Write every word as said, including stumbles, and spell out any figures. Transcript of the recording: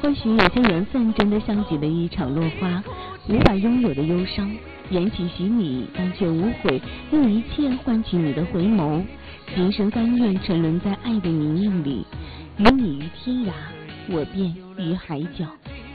或许有些缘分真的像极了一场落花，无法拥有的忧伤。缘起许你，但却无悔，用一切换取你的回眸。今生甘愿沉沦在爱的泥泞里，与你于天涯，我便于海角。